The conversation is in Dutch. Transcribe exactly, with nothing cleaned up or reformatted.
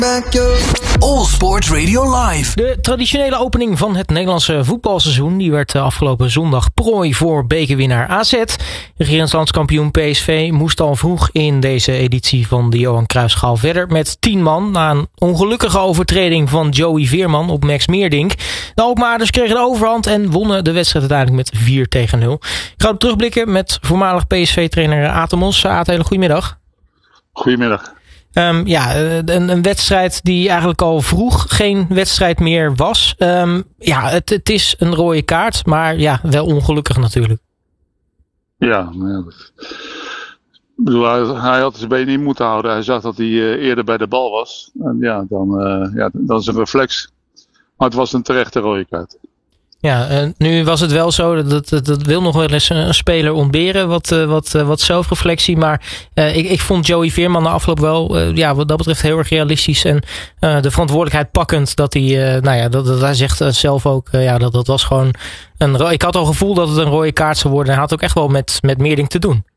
All Sport Radio Live. De traditionele opening van het Nederlandse voetbalseizoen die werd afgelopen zondag prooi voor bekerwinnaar A Z. Regerend landskampioen P S V moest al vroeg in deze editie van de Johan Cruijffschaal verder met tien man na een ongelukkige overtreding van Joey Veerman op Max Meerdink. De Alkmaarders kregen de overhand en wonnen de wedstrijd uiteindelijk met vier tegen nul. Ik ga op terugblikken met voormalig P S V-trainer Aad Mos. Aad, hele goedemiddag. Goedemiddag. Um, ja, een, een wedstrijd die eigenlijk al vroeg geen wedstrijd meer was. Um, ja, het, het is een rode kaart, maar ja, wel ongelukkig natuurlijk. Ja, ja dat, ik bedoel, hij, hij had zijn benen in moeten houden. Hij zag dat hij uh, eerder bij de bal was. En ja, dan, uh, ja, dan is een reflex. Maar het was een terechte rode kaart. Ja, uh, nu was het wel zo, dat, dat, dat wil nog wel eens een speler ontberen, wat, uh, wat, uh, wat zelfreflectie. Maar uh, ik, ik vond Joey Veerman na afloop wel, uh, ja, wat dat betreft heel erg realistisch. En uh, de verantwoordelijkheid pakkend dat hij, uh, nou ja, dat, dat hij zegt uh, zelf ook, uh, ja, dat, dat was gewoon een, ik had al het gevoel dat het een rode kaart zou worden. Hij had ook echt wel met, met Meerdink te doen.